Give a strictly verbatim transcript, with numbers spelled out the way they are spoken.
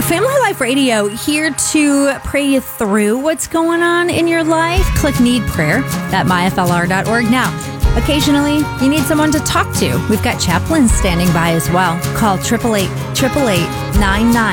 Family Life Radio, here to pray you through what's going on in your life. Click Need Prayer at my f l r dot org. Now, occasionally, you need someone to talk to. We've got chaplains standing by as well. Call eight eight eight, eight eight eight, nine nine